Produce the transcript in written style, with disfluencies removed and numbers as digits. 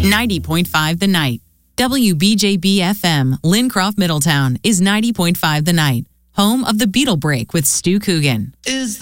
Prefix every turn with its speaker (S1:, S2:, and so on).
S1: 90.5 The Night. WBJB FM, Lincroft, Middletown, is 90.5 The Night, home of the Beetle Break with Stu Coogan.
S2: Is